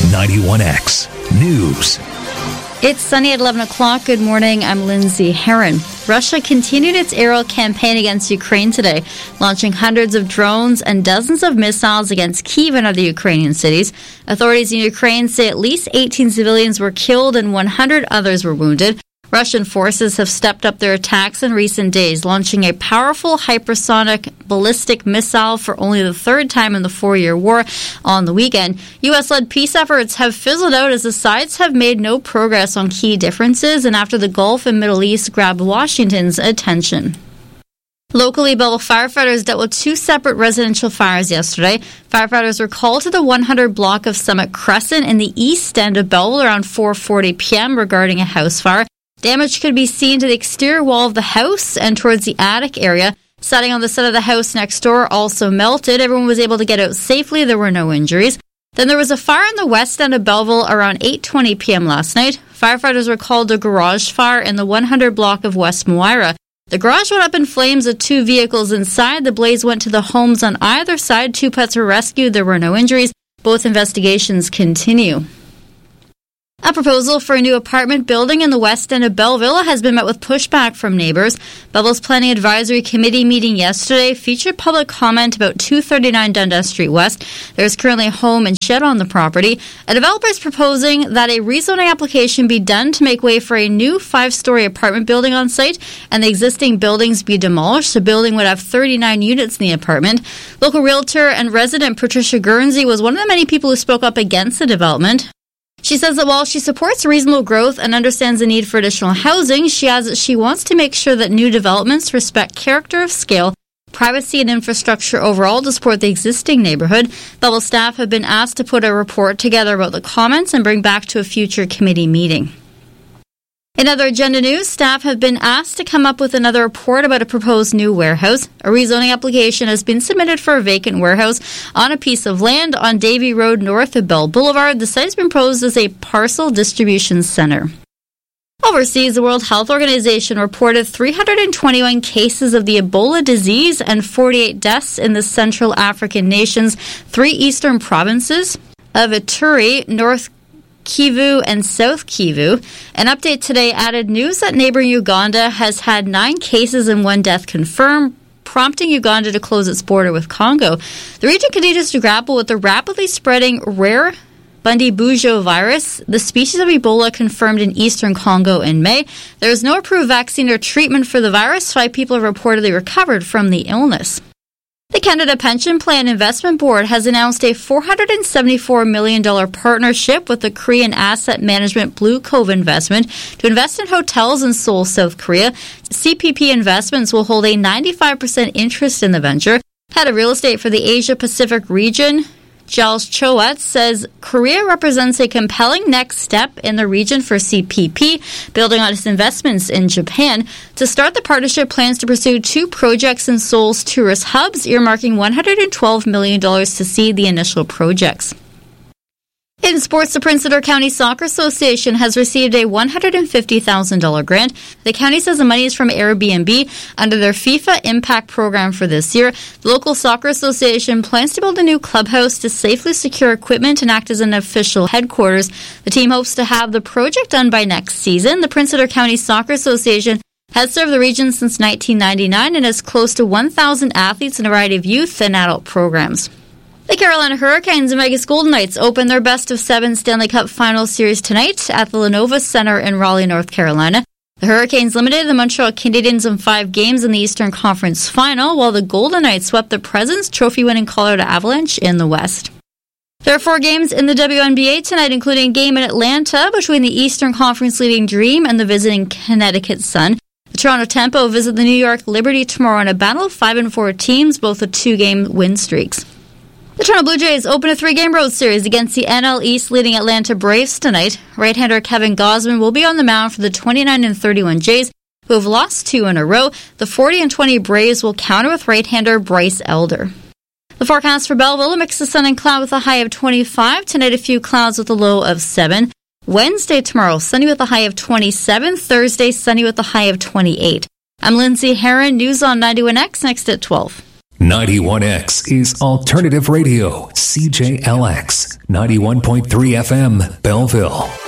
91X News. It's sunny at 11 o'clock. Good morning. I'm Lindsay Herron. Russia continued its aerial campaign against Ukraine today, launching hundreds of drones and dozens of missiles against Kyiv and other Ukrainian cities. Authorities in Ukraine say at least 18 civilians were killed and 100 others were wounded. Russian forces have stepped up their attacks in recent days, launching a powerful hypersonic ballistic missile for only the third time in the 4-year war on the weekend. U.S.-led peace efforts have fizzled out as the sides have made no progress on key differences and after the Gulf and Middle East grabbed Washington's attention. Locally, Belleville firefighters dealt with 2 separate residential fires yesterday. Firefighters were called to the 100 block of Summit Crescent in the east end of Belleville around 4:40 p.m. regarding a house fire. Damage could be seen to the exterior wall of the house and towards the attic area. Siding on the side of the house next door also melted. Everyone was able to get out safely. There were no injuries. Then there was a fire in the west end of Belleville around 8:20 p.m. last night. Firefighters were called to a garage fire in the 100 block of West Moira. The garage went up in flames with 2 vehicles inside. The blaze went to the homes on either side. 2 pets were rescued. There were no injuries. Both investigations continue. A proposal for a new apartment building in the west end of Belleville has been met with pushback from neighbours. Belleville's Planning Advisory Committee meeting yesterday featured public comment about 239 Dundas Street West. There is currently a home and shed on the property. A developer is proposing that a rezoning application be done to make way for a new 5-story apartment building on site and the existing buildings be demolished. The building would have 39 units in the apartment. Local realtor and resident Patricia Guernsey was one of the many people who spoke up against the development. She says that while she supports reasonable growth and understands the need for additional housing, she adds that she wants to make sure that new developments respect character of scale, privacy and infrastructure overall to support the existing neighbourhood. Belleville staff have been asked to put a report together about the comments and bring back to a future committee meeting. In other agenda news, staff have been asked to come up with another report about a proposed new warehouse. A rezoning application has been submitted for a vacant warehouse on a piece of land on Davie Road north of Bell Boulevard. The site has been proposed as a parcel distribution centre. Overseas, the World Health Organization reported 321 cases of the Ebola disease and 48 deaths in the Central African nations, 3 eastern provinces of Ituri, North Kivu and South Kivu. An update today added news that neighboring Uganda has had 9 cases and 1 death confirmed, prompting Uganda to close its border with Congo. The region continues to grapple with the rapidly spreading rare Bundibugyo virus, the species of Ebola confirmed in eastern Congo in May. There is no approved vaccine or treatment for the virus. 5 people have reportedly recovered from the illness. The Canada Pension Plan Investment Board has announced a $474 million partnership with the Korean asset management Blue Cove Investment to invest in hotels in Seoul, South Korea. CPP Investments will hold a 95% interest in the venture. Head of real estate for the Asia-Pacific region, Giles Choat, says Korea represents a compelling next step in the region for CPP, building on its investments in Japan. To start, the partnership plans to pursue 2 projects in Seoul's tourist hubs, earmarking $112 million to seed the initial projects. In sports, the Prince Edward County Soccer Association has received a $150,000 grant. The county says the money is from Airbnb under their FIFA Impact program for this year. The local soccer association plans to build a new clubhouse to safely secure equipment and act as an official headquarters. The team hopes to have the project done by next season. The Prince Edward County Soccer Association has served the region since 1999 and has close to 1,000 athletes in a variety of youth and adult programs. The Carolina Hurricanes and Vegas Golden Knights open their best-of-7 Stanley Cup Final Series tonight at the Lenovo Center in Raleigh, North Carolina. The Hurricanes limited the Montreal Canadiens in 5 games in the Eastern Conference Final, while the Golden Knights swept the Presidents Trophy-winning Colorado Avalanche in the West. There are 4 games in the WNBA tonight, including a game in Atlanta between the Eastern Conference leading Dream and the visiting Connecticut Sun. The Toronto Tempo visit the New York Liberty tomorrow in a battle of 5 and 4 teams, both with 2-game win streaks. The Toronto Blue Jays open a 3-game road series against the NL East leading Atlanta Braves tonight. Right-hander Kevin Gausman will be on the mound for the 29-31 Jays, who have lost 2 in a row. The 40-20 Braves will counter with right-hander Bryce Elder. The forecast for Belleville, a mix of sun and cloud with a high of 25. Tonight, a few clouds with a low of 7. Wednesday, tomorrow, sunny with a high of 27. Thursday, sunny with a high of 28. I'm Lindsay Herron, News on 91X, next at 12. 91X is Alternative Radio, CJLX, 91.3 FM, Belleville.